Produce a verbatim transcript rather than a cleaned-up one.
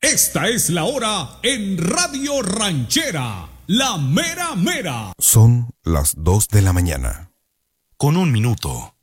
Esta es la hora en Radio Ranchera, la mera mera. Son las dos de la mañana. Con un minuto.